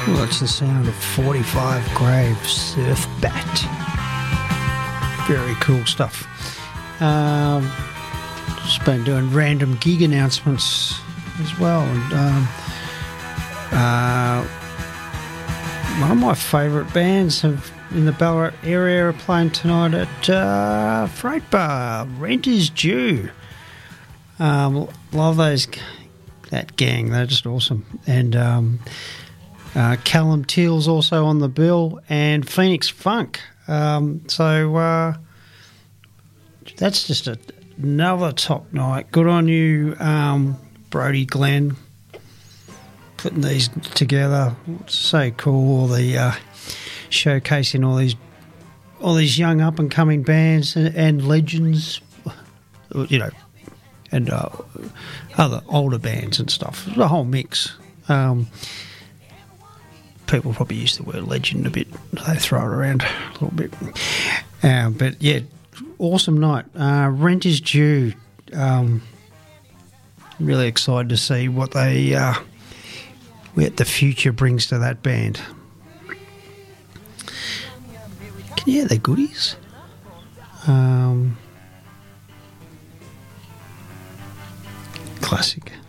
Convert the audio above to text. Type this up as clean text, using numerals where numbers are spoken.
Well, that's the sound of 45 Grave Surf Bat. Very cool stuff. Just been doing random gig announcements as well. And one of my favourite bands in the Ballarat area are playing tonight at Freight Bar. Rent is Due. Love that gang. They're just awesome. And Callum Teal's also on the bill, and Phoenix Funk. So that's just another top night. Good on you, Brody Glenn, putting these together. It's so cool. All the showcasing all these young up and coming bands and legends, you know, and other older bands and stuff. The whole mix. People probably use the word legend a bit. They throw it around a little bit. But yeah, awesome night. Rent is Due. Really excited to see what the future brings to that band. Can you hear the goodies? Classic.